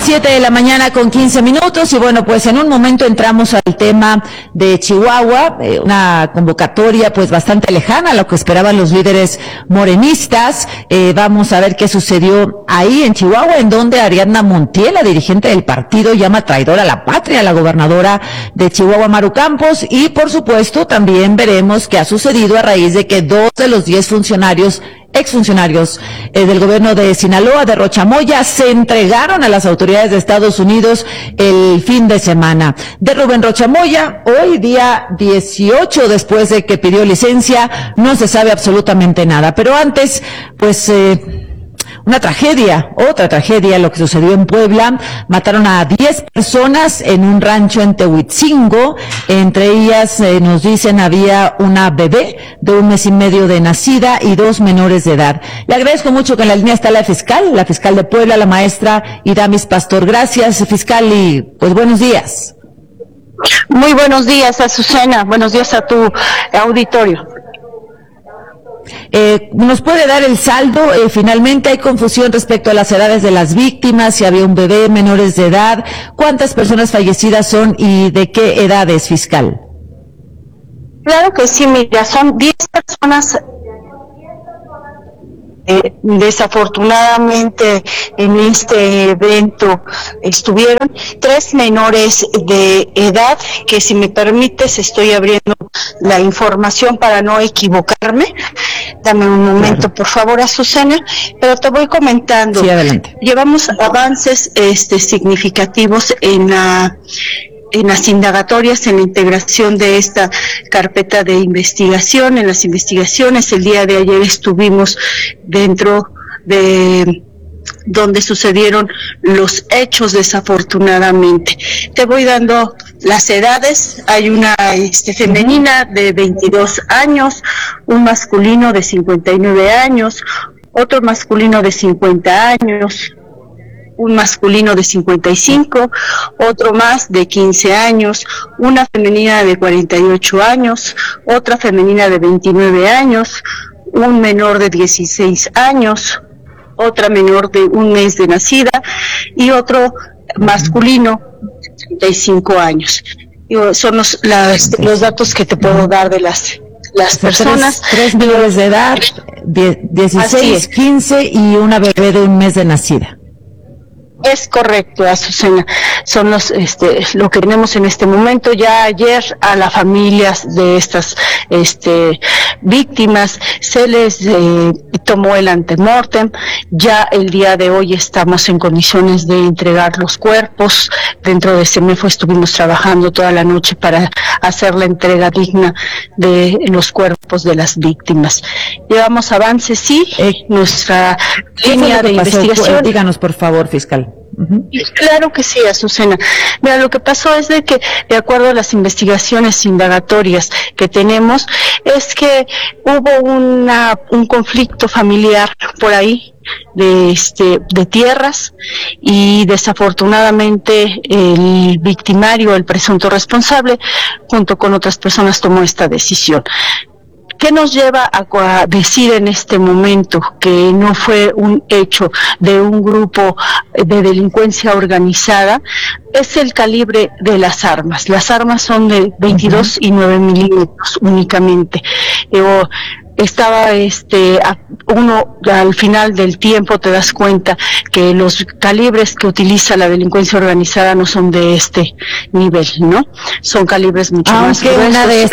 7:15 a.m. y bueno, pues en un momento entramos al tema de Chihuahua, una convocatoria pues bastante lejana a lo que esperaban los líderes morenistas. Vamos a ver qué sucedió ahí en Chihuahua, en donde Ariadna Montiel, la dirigente del partido, llama traidora a la patria a la gobernadora de Chihuahua, Maru Campos, y por supuesto también veremos qué ha sucedido a raíz de que 2 de los 10 exfuncionarios del gobierno de Sinaloa, de Rochamoya, se entregaron a las autoridades de Estados Unidos el fin de semana. De Rubén Rochamoya, hoy día 18, después de que pidió licencia, no se sabe absolutamente nada. Pero antes, pues, otra tragedia, lo que sucedió en Puebla. Mataron a 10 personas en un rancho en Tehuitzingo. Entre ellas, nos dicen, había una bebé de 1 mes y medio de nacida y 2 menores de edad. Le agradezco mucho que en la línea está la fiscal de Puebla, la maestra Iramis Pastor. Gracias, fiscal, y pues buenos días. Muy buenos días, Azucena. Buenos días a tu auditorio. ¿Nos puede dar el saldo? Finalmente hay confusión respecto a las edades de las víctimas, si había un bebé, menores de edad. ¿Cuántas personas fallecidas son y de qué edades, fiscal? Claro que sí, mira, son 10 personas. Desafortunadamente en este evento estuvieron 3 menores de edad, que si me permites estoy abriendo la información para no equivocarme. Dame un momento, por favor, Azucena, pero te voy comentando. Sí, adelante. Llevamos avances significativos en las indagatorias, en la integración de esta carpeta de investigación, en las investigaciones. El día de ayer estuvimos dentro de donde sucedieron los hechos, desafortunadamente. Te voy dando las edades. Hay una femenina de 22 años, un masculino de 59 años, otro masculino de 50 años, un masculino de 55, otro más de 15 años, una femenina de 48 años, otra femenina de 29 años, un menor de 16 años, otra menor de 1 mes de nacida y otro masculino de 35 años. Son los datos que te puedo dar de las personas. Tres menores de edad, 16, 15 y una bebé de 1 mes de nacida. Es correcto, Azucena. Son lo que tenemos en este momento. Ya ayer a las familias de estas víctimas se les tomó el antemortem. Ya el día de hoy estamos en condiciones de entregar los cuerpos. Dentro de CEMEFO estuvimos trabajando toda la noche para hacer la entrega digna de los cuerpos de las víctimas. Llevamos avances, sí. Nuestra línea de investigación. Díganos, por favor, fiscal. Claro que sí, Azucena. Mira, lo que pasó es de que, de acuerdo a las investigaciones indagatorias que tenemos, es que hubo un conflicto familiar por ahí de tierras, y desafortunadamente el victimario, el presunto responsable, junto con otras personas tomó esta decisión. ¿Qué nos lleva a decir en este momento que no fue un hecho de un grupo de delincuencia organizada? Es el calibre de las armas. Las armas son de 22 y 9 milímetros únicamente. Estaba uno al final del tiempo te das cuenta que los calibres que utiliza la delincuencia organizada no son de este nivel, ¿no? Son calibres mucho más gruesos.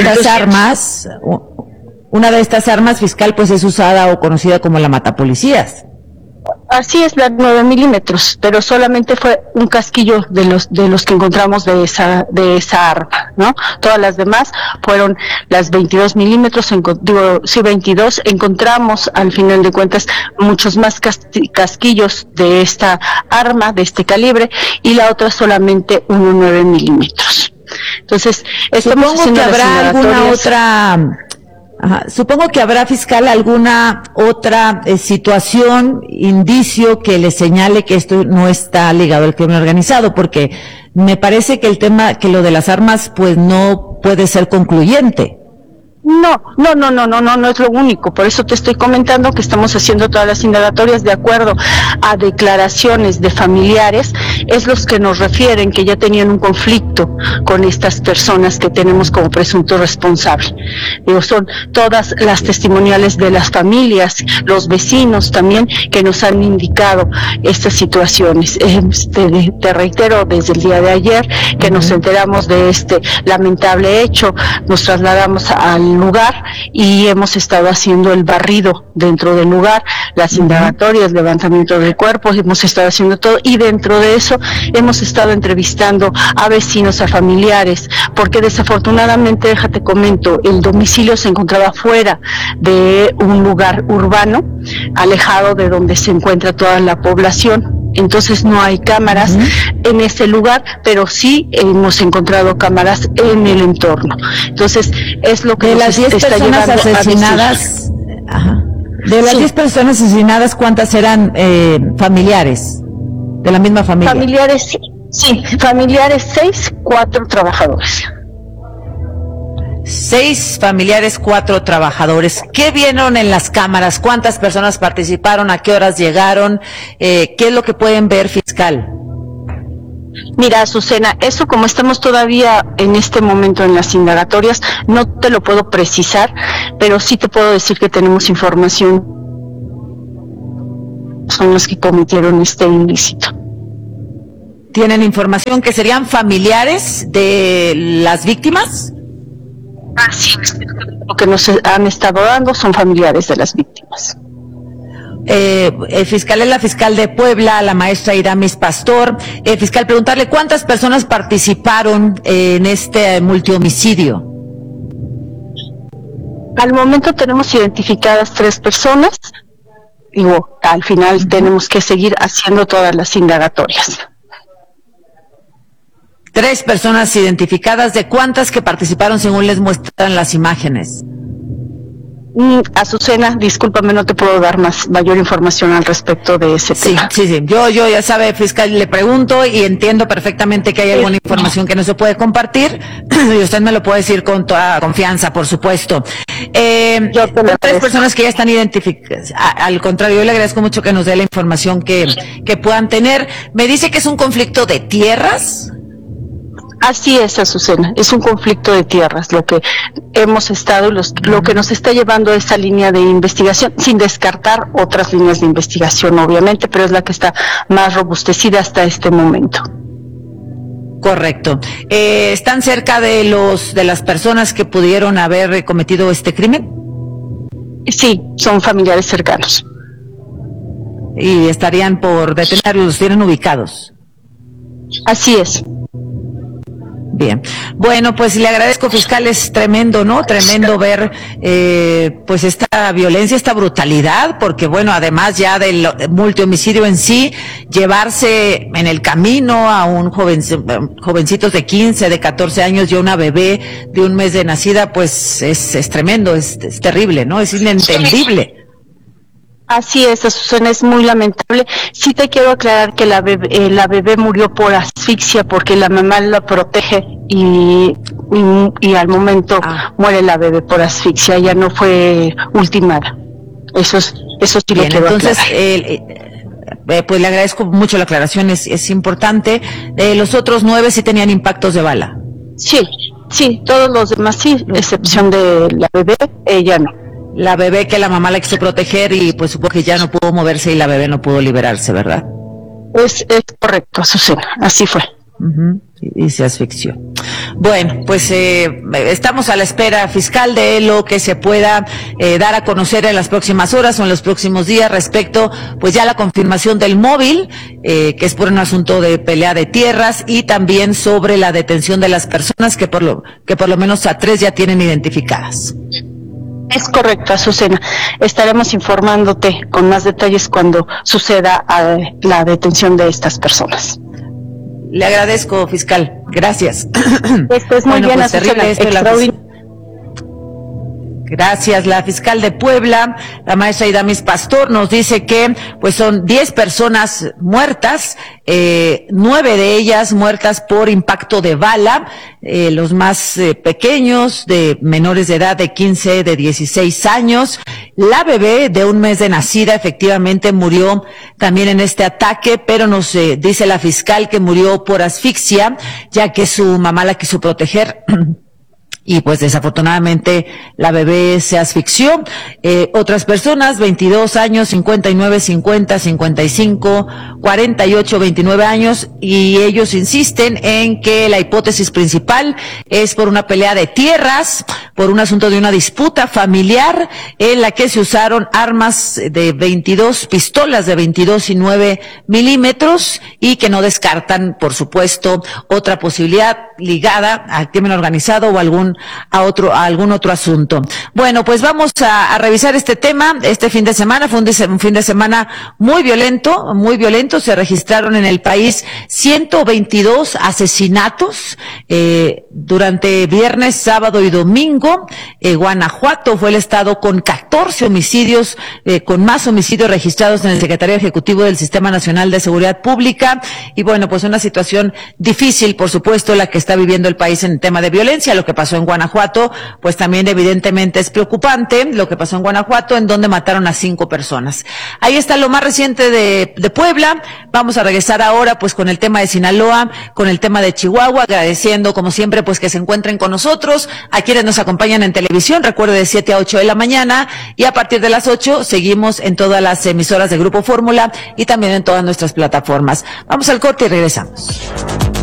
Una de estas armas, fiscal, pues es usada o conocida como la matapolicías. Así es, la 9 milímetros, pero solamente fue un casquillo de los que encontramos de esa arma, ¿no? Todas las demás fueron las 22 milímetros, 22. Encontramos, al final de cuentas, muchos más casquillos de esta arma, de este calibre, y la otra solamente 9 milímetros. Entonces, supongo que habrá alguna otra... Supongo que habrá, fiscal, alguna otra situación, indicio que le señale que esto no está ligado al crimen organizado, porque me parece que el tema, que lo de las armas, pues no puede ser concluyente. No es lo único. Por eso te estoy comentando que estamos haciendo todas las indagatorias de acuerdo a declaraciones de familiares, es los que nos refieren que ya tenían un conflicto con estas personas que tenemos como presunto responsable. Son todas las testimoniales de las familias, los vecinos también, que nos han indicado estas situaciones. Te reitero, desde el día de ayer que nos enteramos de este lamentable hecho, nos trasladamos al lugar y hemos estado haciendo el barrido dentro del lugar, las indagatorias, levantamiento de cuerpos, hemos estado haciendo todo, y dentro de eso hemos estado entrevistando a vecinos, a familiares, porque desafortunadamente, déjate comento, el domicilio se encontraba fuera de un lugar urbano, alejado de donde se encuentra toda la población. Entonces no hay cámaras en ese lugar, pero sí hemos encontrado cámaras en el entorno. Entonces es lo que de las 10 personas asesinadas, de las 10 personas asesinadas, ¿cuántas eran familiares de la misma familia? Familiares, sí, familiares 6, 4 trabajadores. 6 familiares, 4 trabajadores. ¿Qué vieron en las cámaras? ¿Cuántas personas participaron? ¿A qué horas llegaron? ¿Qué es lo que pueden ver, fiscal? Mira, Azucena, eso como estamos todavía en este momento en las indagatorias, no te lo puedo precisar, pero sí te puedo decir que tenemos información. Son los que cometieron este ilícito. ¿Tienen información que serían familiares de las víctimas? Sí, lo que nos han estado dando son familiares de las víctimas. El fiscal es la fiscal de Puebla, la maestra Iramis Pastor. Fiscal, preguntarle cuántas personas participaron en este multihomicidio. Al momento tenemos identificadas 3 personas. Digo, al final tenemos que seguir haciendo todas las indagatorias. 3 personas identificadas, ¿de cuántas que participaron según les muestran las imágenes? Azucena, discúlpame, no te puedo dar mayor información al respecto de ese tema. Sí. Yo ya sabe, fiscal, le pregunto y entiendo perfectamente que hay alguna información que no se puede compartir y usted me lo puede decir con toda confianza, por supuesto. 3 personas que ya están identificadas. Al contrario, yo le agradezco mucho que nos dé la información que puedan tener. Me dice que es un conflicto de tierras. Así es, Azucena, es un conflicto de tierras lo que hemos estado, lo que nos está llevando a esta línea de investigación, sin descartar otras líneas de investigación, obviamente, pero es la que está más robustecida hasta este momento. Correcto. ¿Están cerca de las personas que pudieron haber cometido este crimen? Sí, son familiares cercanos. ¿Y estarían por detenerlos, los tienen ubicados? Así es. Bien, bueno, pues le agradezco, fiscal, es tremendo, ¿no? Tremendo ver, pues esta violencia, esta brutalidad, porque bueno, además ya del multihomicidio en sí, llevarse en el camino a un jovencitos de 15, de 14 años y a una bebé de 1 mes de nacida, pues es tremendo, es terrible, ¿no? Es inentendible. Así es, Azucena, es muy lamentable. Sí te quiero aclarar que la bebé murió por asfixia porque la mamá la protege y al momento muere la bebé por asfixia, ella no fue ultimada. Eso sí. Bien, lo quiero entonces, aclarar. Pues le agradezco mucho la aclaración, es importante. Los otros 9 sí tenían impactos de bala. Sí, todos los demás sí, excepción de la bebé, ella no. La bebé que la mamá la quiso proteger y pues supongo que ya no pudo moverse y la bebé no pudo liberarse, ¿verdad? Es correcto, Azucena, así fue. Y se asfixió. Bueno, pues estamos a la espera, fiscal, de lo que se pueda dar a conocer en las próximas horas o en los próximos días respecto, pues ya la confirmación del móvil, que es por un asunto de pelea de tierras, y también sobre la detención de las personas que por lo menos a 3 ya tienen identificadas. Es correcto, Azucena. Estaremos informándote con más detalles cuando suceda la detención de estas personas. Le agradezco, fiscal. Gracias. Esto es muy bien, pues, Azucena. Gracias. La fiscal de Puebla, la maestra Idamis Pastor, nos dice que pues son 10 personas muertas, 9 de ellas muertas por impacto de bala, los más pequeños, de menores de edad de 15, de 16 años. La bebé de un mes de nacida efectivamente murió también en este ataque, pero nos dice la fiscal que murió por asfixia, ya que su mamá la quiso proteger. Y pues desafortunadamente la bebé se asfixió. Otras personas, 22 años, 59, 50, 55, 48, 29 años, y ellos insisten en que la hipótesis principal es por una pelea de tierras, por un asunto de una disputa familiar en la que se usaron armas de 22, pistolas de 22 y 9 milímetros, y que no descartan, por supuesto, otra posibilidad ligada al crimen organizado o algún otro asunto. Bueno, pues vamos a revisar este tema. Este fin de semana fue un fin de semana muy violento, muy violento. Se registraron en el país 122 asesinatos durante viernes, sábado y domingo. Guanajuato fue el estado con 14 homicidios, con más homicidios registrados en el Secretario Ejecutivo del Sistema Nacional de Seguridad Pública. Y bueno, pues una situación difícil, por supuesto, la que está viviendo el país en el tema de violencia. Lo que pasó en Guanajuato, pues también evidentemente es preocupante, lo que pasó en Guanajuato, en donde mataron a 5 personas. Ahí está lo más reciente de Puebla. Vamos a regresar ahora pues con el tema de Sinaloa, con el tema de Chihuahua, agradeciendo como siempre pues que se encuentren con nosotros, a quienes nos acompañan en televisión, recuerde, de 7 a 8 de la mañana, y a partir de las 8 seguimos en todas las emisoras de Grupo Fórmula y también en todas nuestras plataformas. Vamos al corte y regresamos.